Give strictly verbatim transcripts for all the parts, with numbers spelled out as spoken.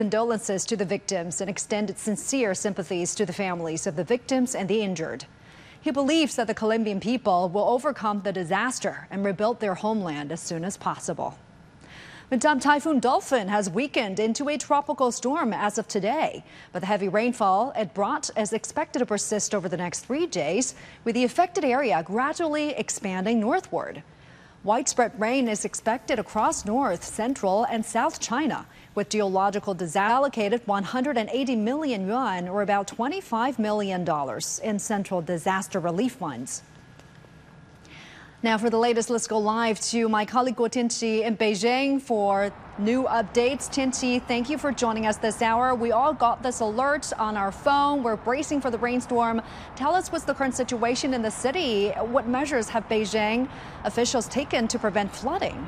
Condolences to the victims and extended sincere sympathies to the families of the victims and the injured. He believes that the Colombian people will overcome the disaster and rebuild their homeland as soon as possible. Meantime, Typhoon Dolphin has weakened into a tropical storm as of today, but the heavy rainfall it brought is expected to persist over the next three days, with the affected area gradually expanding northward. Widespread rain is expected across North, Central, and South China, with geological disaster allocated one hundred eighty million yuan, or about twenty-five million dollars, in central disaster relief funds. Now, for the latest, let's go live to my colleague Guo Tianqi in Beijing for new updates. Tianqi, thank you for joining us this hour. We all got this alert on our phone. We're bracing for the rainstorm. Tell us what's the current situation in the city. What measures have Beijing officials taken to prevent flooding?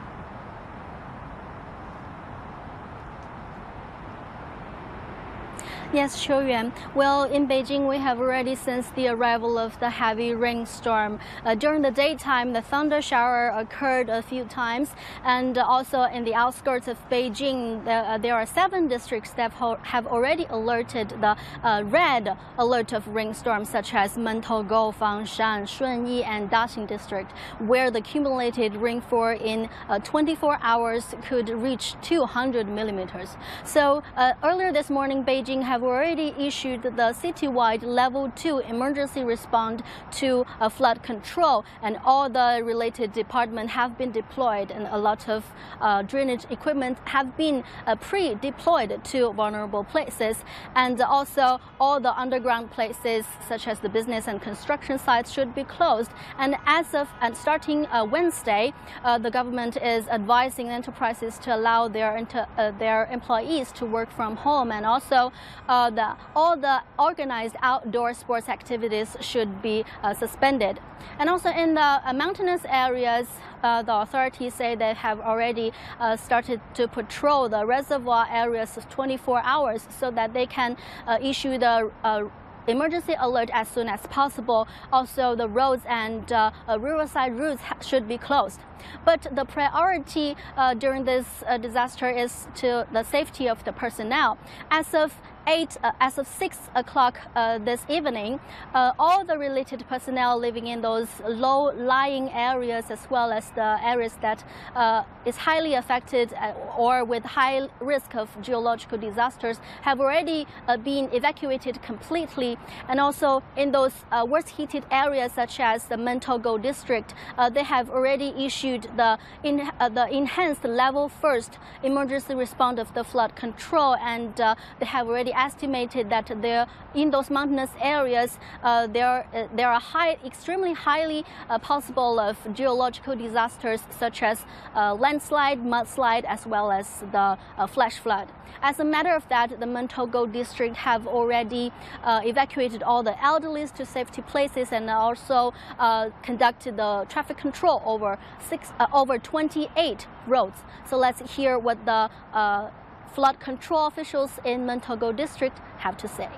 Yes, Qiuyuan. Well, in Beijing, we have already sensed the arrival of the heavy rainstorm. Uh, during the daytime, the thunder shower occurred a few times, and also in the outskirts of Beijing, uh, there are seven districts that have already alerted the uh, red alert of rainstorms, such as Mentogou, Fangshan, Shunyi, and Daxing district, where the cumulated rainfall in uh, twenty-four hours could reach two hundred millimeters. So uh, earlier this morning, Beijing have already issued the citywide level two emergency response to uh, flood control, and all the related departments have been deployed, and a lot of uh, drainage equipment have been uh, pre-deployed to vulnerable places, and also all the underground places such as the business and construction sites should be closed. And as of and starting uh, Wednesday, uh, the government is advising enterprises to allow their inter, uh, their employees to work from home, and also Uh, the, all the organized outdoor sports activities should be uh, suspended. And also in the uh, mountainous areas, uh, the authorities say they have already uh, started to patrol the reservoir areas twenty-four hours so that they can uh, issue the uh, emergency alert as soon as possible. Also, the roads and uh, uh, riverside routes should be closed. But the priority uh, during this uh, disaster is to the safety of the personnel. As of eight, uh, as of six o'clock uh, this evening, uh, all the related personnel living in those low-lying areas, as well as the areas that uh, is highly affected uh, or with high risk of geological disasters, have already uh, been evacuated completely. And also in those uh, worst-hit areas, such as the Mentogou district, uh, they have already issued the in, uh, the enhanced level first emergency response of the flood control, and uh, they have already estimated that there in those mountainous areas uh, there uh, there are high, extremely highly uh, possible of geological disasters such as uh, landslide, mudslide, as well as the uh, flash flood. As a matter of fact, the Mentogou district have already uh, evacuated all the elderly to safety places, and also uh, conducted the traffic control over six uh, over twenty-eight roads. So let's hear what the uh, flood control officials in Mentogou district have to say.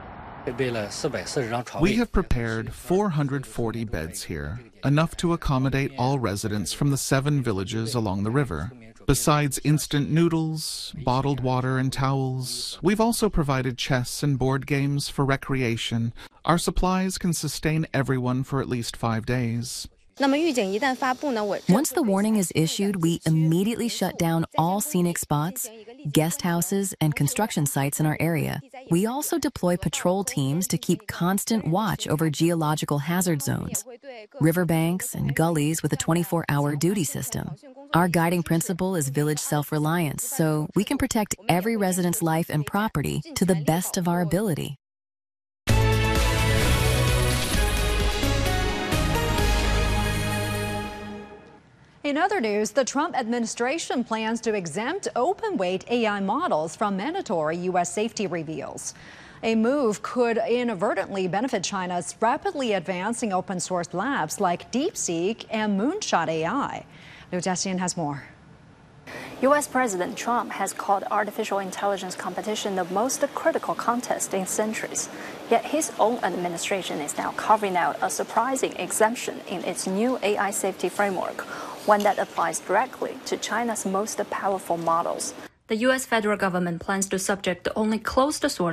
We have prepared four hundred forty beds here, enough to accommodate all residents from the seven villages along the river. Besides instant noodles, bottled water, and towels, we've also provided chess and board games for recreation. Our supplies can sustain everyone for at least five days. Once the warning is issued, we immediately shut down all scenic spots, guest houses, and construction sites in our area. We also deploy patrol teams to keep constant watch over geological hazard zones, riverbanks, and gullies with a twenty-four hour duty system. Our guiding principle is village self-reliance, so we can protect every resident's life and property to the best of our ability. In other news, the Trump administration plans to exempt open-weight A I models from mandatory U S safety reveals. A move could inadvertently benefit China's rapidly advancing open-source labs like DeepSeek and Moonshot A I. Liu Jiaxin has more. U S President Trump has called artificial intelligence competition the most critical contest in centuries. Yet his own administration is now carving out a surprising exemption in its new A I safety framework, one that applies directly to China's most powerful models. The U S federal government plans to subject only closed sources